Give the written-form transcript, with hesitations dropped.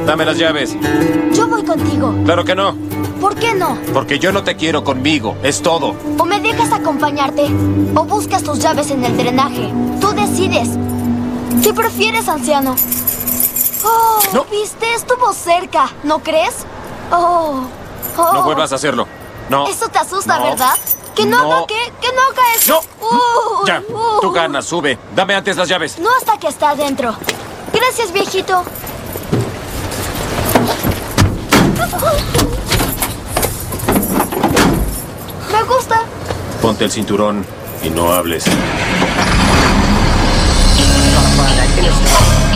Dame las llaves. Yo voy contigo. Claro que no. ¿Por qué no? Porque yo no te quiero conmigo. Es todo. O me dejas acompañarte, o buscas tus llaves en el drenaje. Tú decides. ¿Qué prefieres, anciano? Oh, No. ¿viste? Estuvo cerca, ¿no crees? Oh. No vuelvas a hacerlo. No. Eso te asusta, No. ¿verdad? ¿Que no, No. haga qué? ¿Que no haga eso? No. Ya. Tú ganas. Sube. Dame antes las llaves. No hasta que está adentro. Gracias, viejito. Me gusta. Ponte el cinturón y no hables. Para Cristo.